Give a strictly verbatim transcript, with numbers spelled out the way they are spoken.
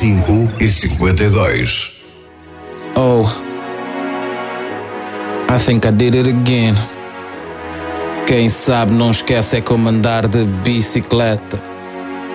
cinco e cinquenta e dois. Oh, I think I did it again. Quem sabe não esquece é como andar de bicicleta.